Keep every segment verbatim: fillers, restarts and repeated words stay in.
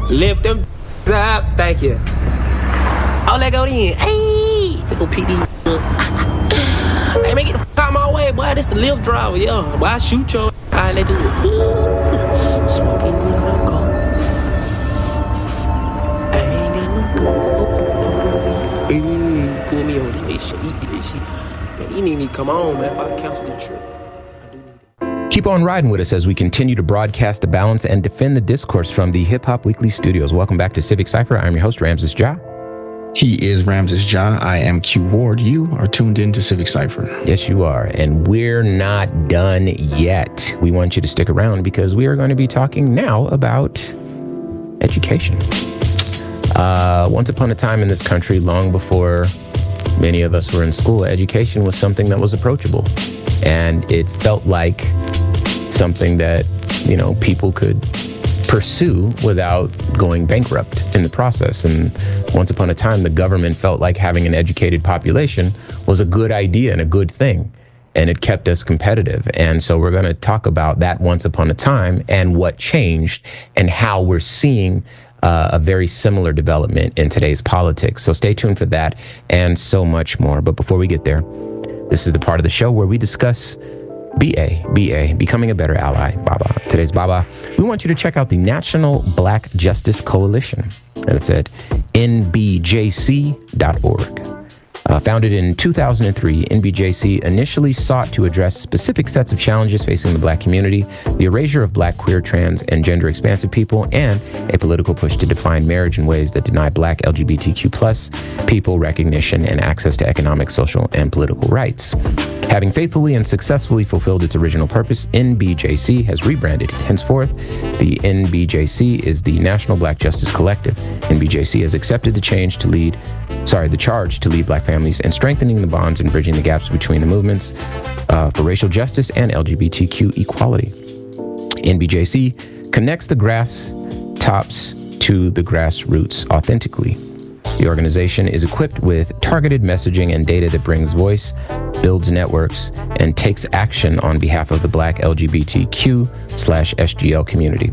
Lift them up. Thank you. Oh, let go in. Hey, Fickle P D. Hey, man, get the f*** out my way, boy. This the lift driver, yo. Boy, I shoot your. Alright, let's do it. Ooh. Smoking with no go. I ain't got no go. Hey, pull me over this shit. Eat this shit. Man, you need me to come on, man, if I cancel the trip. Keep on riding with us as we continue to broadcast the balance and defend the discourse from the Hip Hop Weekly studios. Welcome back to Civic Cypher. I'm your host, Ramses Ja. He is Ramses Ja. I am Q Ward. You are tuned in to Civic Cypher. Yes, you are. And we're not done yet. We want you to stick around because we are going to be talking now about education. Uh, once upon a time in this country, long before many of us were in school, education was something that was approachable. And it felt like something that, you know, people could pursue without going bankrupt in the process. And once upon a time, the government felt like having an educated population was a good idea and a good thing. And it kept us competitive. And so we're going to talk about that once upon a time and what changed and how we're seeing uh, a very similar development in today's politics. So stay tuned for that and so much more. But before we get there, this is the part of the show where we discuss B A, B A, Becoming a Better Ally, BABA. Today's BABA, we want you to check out the National Black Justice Coalition. And it's at N B J C dot org. Uh, founded in two thousand three, N B J C initially sought to address specific sets of challenges facing the Black community, the erasure of Black, queer, trans, and gender-expansive people, and a political push to define marriage in ways that deny Black L G B T Q plus people recognition and access to economic, social, and political rights. Having faithfully and successfully fulfilled its original purpose, N B J C has rebranded. Henceforth, the N B J C is the National Black Justice Collective. N B J C has accepted the change to lead, sorry, the charge to lead Black families and strengthening the bonds and bridging the gaps between the movements uh, for racial justice and L G B T Q equality. N B J C connects the grass tops to the grassroots authentically. The organization is equipped with targeted messaging and data that brings voice, builds networks, and takes action on behalf of the Black L G B T Q slash S G L community.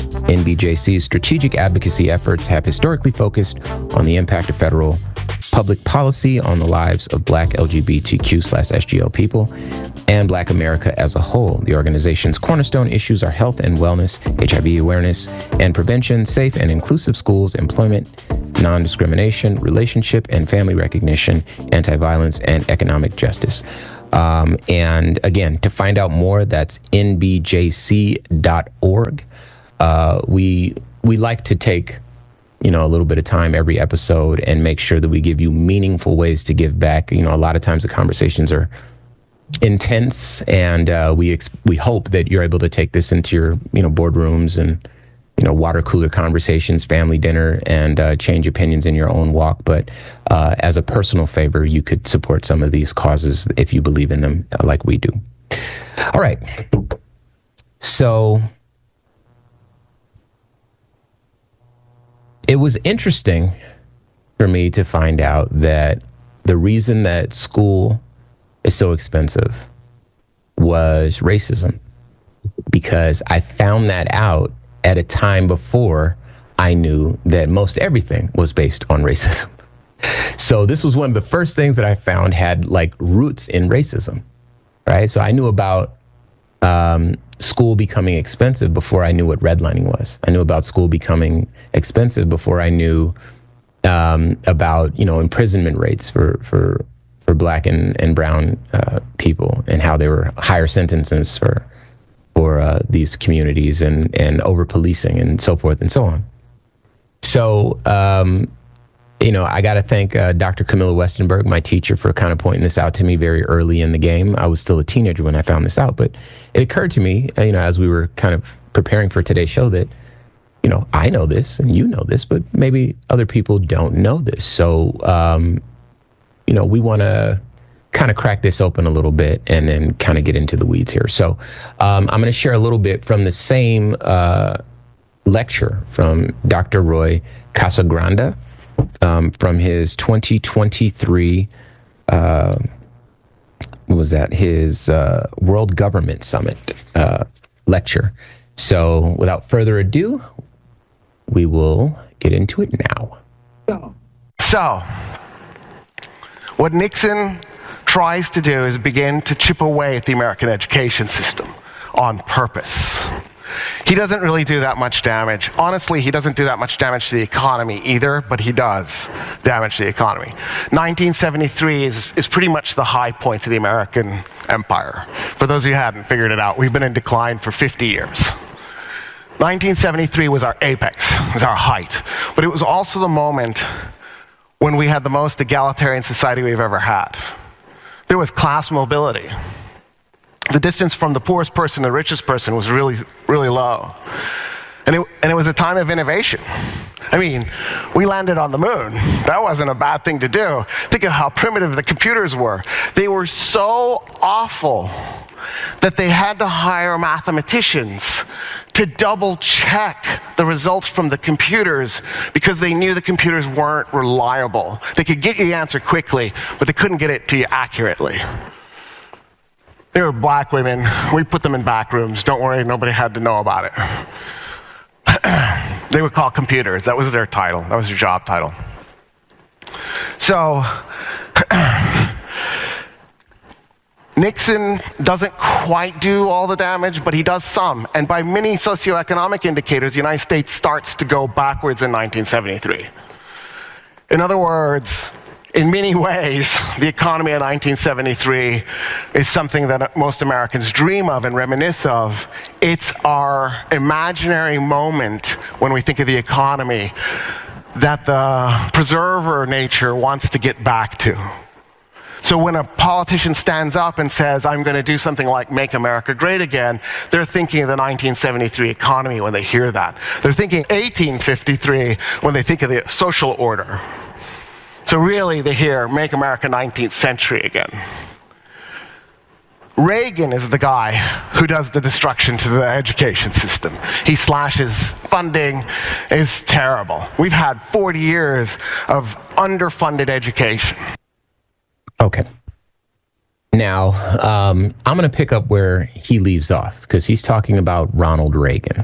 N B J C's strategic advocacy efforts have historically focused on the impact of federal public policy on the lives of Black L G B T Q slash S G L people and Black America as a whole. The organization's cornerstone issues are health and wellness, H I V awareness and prevention, safe and inclusive schools, employment, non-discrimination, relationship and family recognition, anti-violence, and economic justice. Um, and again, to find out more, that's N B J C dot org. Uh, we we like to take, you know, a little bit of time every episode and make sure that we give you meaningful ways to give back. You know, a lot of times the conversations are intense, and uh, we ex- we hope that you're able to take this into your, you know, boardrooms and, you know, water cooler conversations, family dinner, and uh, change opinions in your own walk. But uh, as a personal favor, you could support some of these causes if you believe in them, uh, like we do. All right. So it was interesting for me to find out that the reason that school is so expensive was racism, because I found that out at a time before I knew that most everything was based on racism. So this was one of the first things that I found had like roots in racism, right? So I knew about um, school becoming expensive before I knew what redlining was. I knew about school becoming expensive before I knew um, about, you know, imprisonment rates for for for Black and, and brown uh, people, and how there were higher sentences for for uh, these communities, and, and over policing and so forth and so on. So, um, you know, I got to thank uh, Doctor Camilla Westenberg, my teacher, for kind of pointing this out to me very early in the game. I was still a teenager when I found this out, but it occurred to me, you know, as we were kind of preparing for today's show, that, you know, I know this and you know this, but maybe other people don't know this. So, um, you know, we want to kind of crack this open a little bit and then kind of get into the weeds here. So um, I'm going to share a little bit from the same uh, lecture from Doctor Roy Casagranda um, from his twenty twenty-three, uh, what was that, his uh, World Government Summit uh, lecture. So without further ado, we will get into it now. So, what Nixon tries to do is begin to chip away at the American education system on purpose. He doesn't really do that much damage. Honestly, he doesn't do that much damage to the economy either, but he does damage the economy. nineteen seventy-three is, is pretty much the high point of the American empire. For those of you who hadn't figured it out, we've been in decline for fifty years. nineteen seventy-three was our apex, was our height. But it was also the moment when we had the most egalitarian society we've ever had. There was class mobility. The distance from the poorest person to the richest person was really, really low. And it, and it was a time of innovation. I mean, we landed on the moon. That wasn't a bad thing to do. Think of how primitive the computers were. They were so awful that they had to hire mathematicians to double check the results from the computers because they knew the computers weren't reliable. They could get you the answer quickly, but they couldn't get it to you accurately. They were black women. We put them in back rooms. Don't worry, nobody had to know about it. They were called computers. That was their title. That was their job title. So, Nixon doesn't quite do all the damage, but he does some. And by many socioeconomic indicators, the United States starts to go backwards in nineteen seventy-three. In other words, in many ways, the economy of nineteen seventy-three is something that most Americans dream of and reminisce of. It's our imaginary moment when we think of the economy that the preserver nature wants to get back to. So when a politician stands up and says, I'm going to do something like Make America Great Again, they're thinking of the nineteen seventy-three economy when they hear that. They're thinking eighteen fifty-three when they think of the social order. So really, they hear, make America nineteenth century again. Reagan is the guy who does the destruction to the education system. He slashes funding. It's terrible. We've had forty years of underfunded education. Okay. Now, um, I'm going to pick up where he leaves off, because he's talking about Ronald Reagan.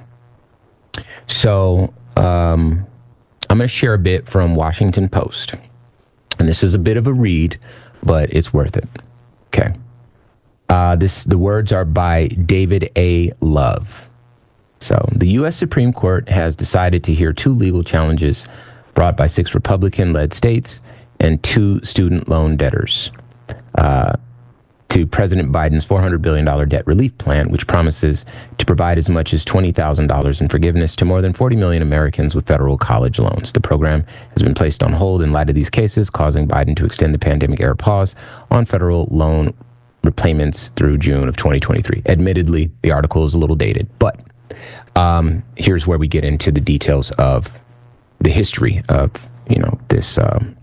So um, I'm going to share a bit from Washington Post. And this is a bit of a read, but it's worth it. Okay. Uh, this the words are by David A. Love. So the U S Supreme Court has decided to hear two legal challenges brought by six Republican-led states and two student loan debtors uh, to President Biden's four hundred billion dollars debt relief plan, which promises to provide as much as twenty thousand dollars in forgiveness to more than forty million Americans with federal college loans. The program has been placed on hold in light of these cases, causing Biden to extend the pandemic-era pause on federal loan repayments through June of twenty twenty-three. Admittedly, the article is a little dated, but um, here's where we get into the details of the history of, you know, this um,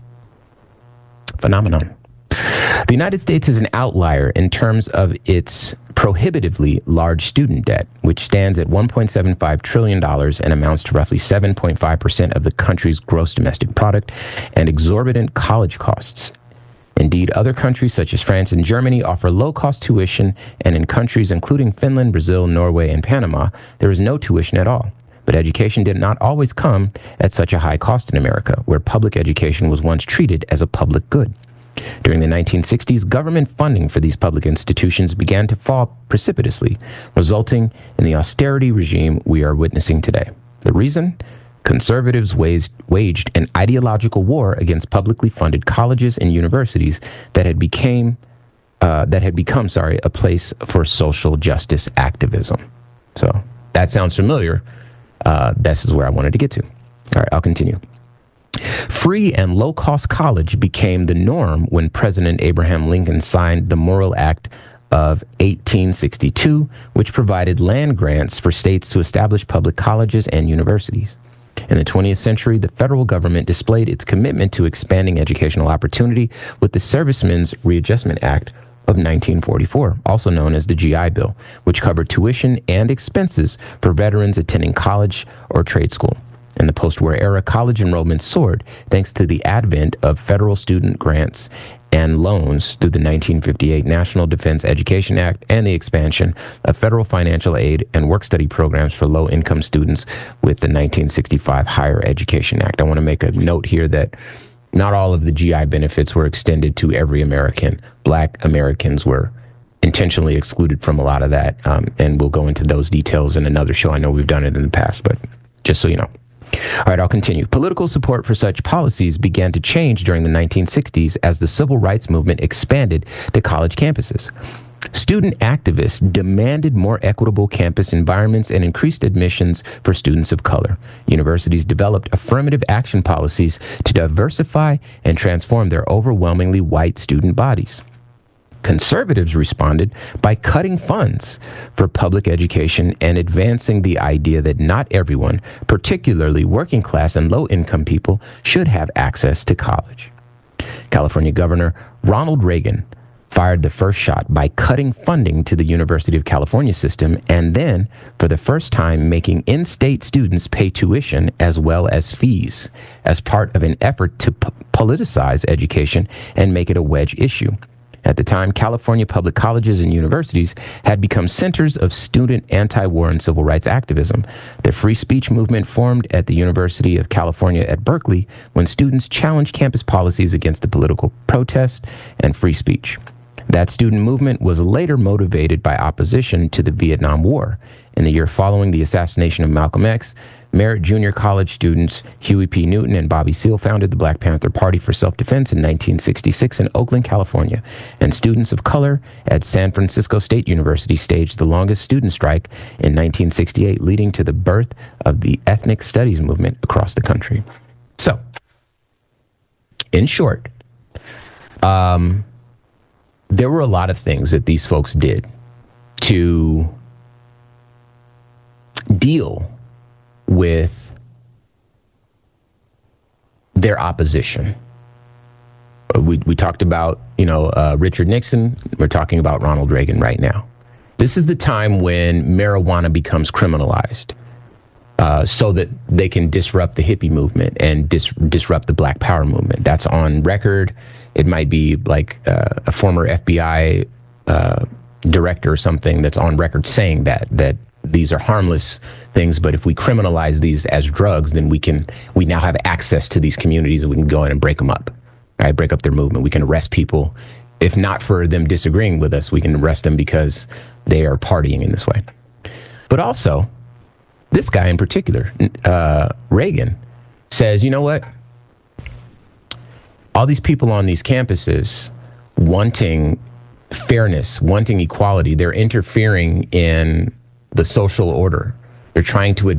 phenomenon. The United States is an outlier in terms of its prohibitively large student debt, which stands at one point seven five trillion dollars and amounts to roughly seven point five percent of the country's gross domestic product, and exorbitant college costs. Indeed, other countries such as France and Germany offer low-cost tuition, and in countries including Finland, Brazil, Norway, and Panama, there is no tuition at all. But education did not always come at such a high cost in America, where public education was once treated as a public good. During the nineteen sixties, government funding for these public institutions began to fall precipitously, resulting in the austerity regime we are witnessing today. The reason? Conservatives waged, waged an ideological war against publicly funded colleges and universities that had became uh, that had become, sorry, a place for social justice activism. So that sounds familiar. Uh, this is where I wanted to get to. All right, I'll continue. Free and low-cost college became the norm when President Abraham Lincoln signed the Morrill Act of eighteen sixty-two, which provided land grants for states to establish public colleges and universities. In the twentieth century, the federal government displayed its commitment to expanding educational opportunity with the Servicemen's Readjustment Act of nineteen forty-four, also known as the G I Bill, which covered tuition and expenses for veterans attending college or trade school. In the post-war era, college enrollment soared thanks to the advent of federal student grants and loans through the nineteen fifty-eight National Defense Education Act and the expansion of federal financial aid and work-study programs for low-income students with the nineteen sixty-five Higher Education Act. I want to make a note here that not all of the G I benefits were extended to every American. Black Americans were intentionally excluded from a lot of that, um, and we'll go into those details in another show. I know we've done it in the past, but just so you know. All right, I'll continue. Political support for such policies began to change during the nineteen sixties as the civil rights movement expanded to college campuses. Student activists demanded more equitable campus environments and increased admissions for students of color. Universities developed affirmative action policies to diversify and transform their overwhelmingly white student bodies. Conservatives responded by cutting funds for public education and advancing the idea that not everyone, particularly working class and low-income people, should have access to college. California Governor Ronald Reagan fired the first shot by cutting funding to the University of California system and then, for the first time, making in-state students pay tuition as well as fees as part of an effort to p- politicize education and make it a wedge issue. At the time, California public colleges and universities had become centers of student anti-war and civil rights activism. The free speech movement formed at the University of California at Berkeley when students challenged campus policies against the political protest and free speech. That student movement was later motivated by opposition to the Vietnam War. In the year following the assassination of Malcolm X, Merritt Junior College students Huey P. Newton and Bobby Seale founded the Black Panther Party for Self-Defense in nineteen sixty-six in Oakland, California, and students of color at San Francisco State University staged the longest student strike in nineteen sixty-eight, leading to the birth of the ethnic studies movement across the country. So, in short, um, there were a lot of things that these folks did to deal with their opposition. We we talked about, you know, uh, Richard Nixon. We're talking about Ronald Reagan right now. This is the time when marijuana becomes criminalized uh, so that they can disrupt the hippie movement and dis- disrupt the Black Power movement. That's on record. It might be like uh, a former F B I uh, director or something that's on record saying that, that these are harmless things, but if we criminalize these as drugs, then we can, we now have access to these communities and we can go in and break them up, right? Break up their movement. We can arrest people. If not for them disagreeing with us, we can arrest them because they are partying in this way. But also, this guy in particular, uh, Reagan, says, you know what? All these people on these campuses wanting fairness, wanting equality, they're interfering in the social order. They're trying to